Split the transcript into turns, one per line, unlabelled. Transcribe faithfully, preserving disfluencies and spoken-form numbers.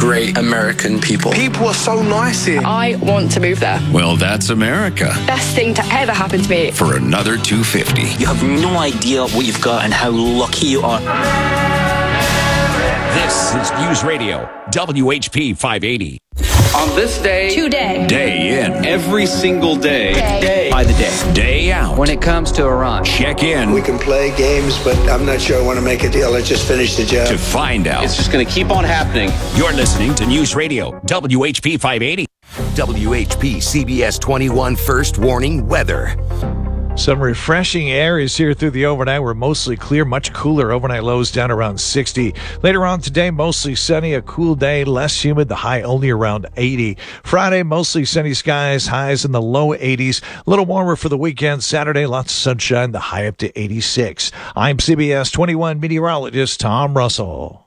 great American people.
People are so nice here.
I want to move there.
Well, that's America.
Best thing to ever happen to me.
For another two fifty.
You have no idea what you've got and how lucky you are.
This is News Radio, W H P five eighty.
On this day,
Today.
Day in.
every single day,
Day.
By the day.
Day out.
when it comes to Iran.
Check in
We can play games, but I'm not sure I want to make a deal. Let's just finish the job.
to find out.
It's just going to keep on happening.
You're listening to News Radio, W H P five eighty.
W H P C B S twenty-one First Warning Weather.
Some refreshing air is here through the overnight. We're mostly clear, much cooler. Overnight lows down around sixty. Later on today, mostly sunny, a cool day, less humid, the high only around eighty. Friday, mostly sunny skies, highs in the low eighties. A little warmer for the weekend. Saturday, lots of sunshine, the high up to eighty-six. I'm C B S twenty-one meteorologist Tom Russell.